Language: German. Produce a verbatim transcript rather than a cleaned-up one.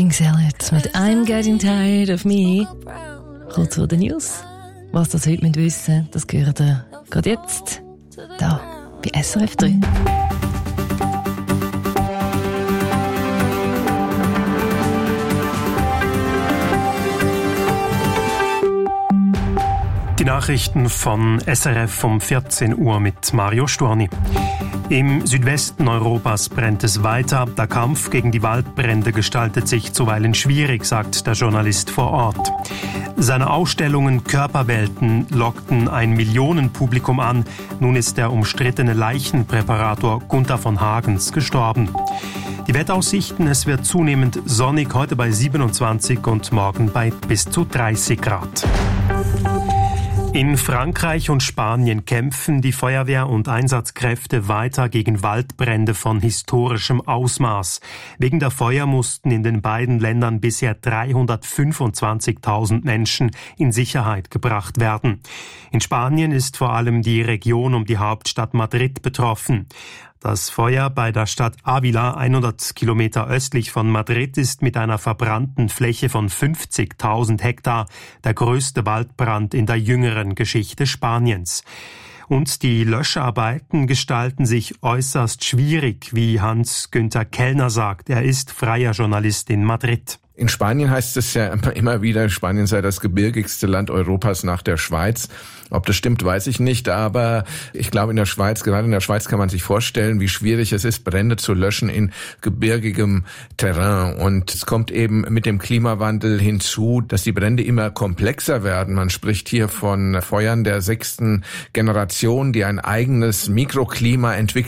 King Salad mit I'm Getting Tired of Me. Kurz vor den News. Was das heute mit wissen, das gehört ihr gerade jetzt. Da, bei S R F drei. Die Nachrichten von S R F um vierzehn Uhr mit Mario Storni. Im Südwesten Europas brennt es weiter. Der Kampf gegen die Waldbrände gestaltet sich zuweilen schwierig, sagt der Journalist vor Ort. Seine Ausstellungen Körperwelten lockten ein Millionenpublikum an. Nun ist der umstrittene Leichenpräparator Gunther von Hagens gestorben. Die Wetteraussichten: Es wird zunehmend sonnig, heute bei siebenundzwanzig und morgen bei bis zu dreißig Grad. In Frankreich und Spanien kämpfen die Feuerwehr- und Einsatzkräfte weiter gegen Waldbrände von historischem Ausmaß. Wegen der Feuer mussten in den beiden Ländern bisher dreihundertfünfundzwanzigtausend Menschen in Sicherheit gebracht werden. In Spanien ist vor allem die Region um die Hauptstadt Madrid betroffen. Das Feuer bei der Stadt Ávila, hundert Kilometer östlich von Madrid, ist mit einer verbrannten Fläche von fünfzigtausend Hektar der größte Waldbrand in der jüngeren Geschichte Spaniens. Und die Löscharbeiten gestalten sich äußerst schwierig, wie Hans-Günther Kellner sagt. Er ist freier Journalist in Madrid. In Spanien heißt es ja immer wieder, Spanien sei das gebirgigste Land Europas nach der Schweiz. Ob das stimmt, weiß ich nicht, aber ich glaube, in der Schweiz, gerade in der Schweiz kann man sich vorstellen, wie schwierig es ist, Brände zu löschen in gebirgigem Terrain. Und es kommt eben mit dem Klimawandel hinzu, dass die Brände immer komplexer werden. Man spricht hier von Feuern der sechsten Generation, die ein eigenes Mikroklima entwickeln.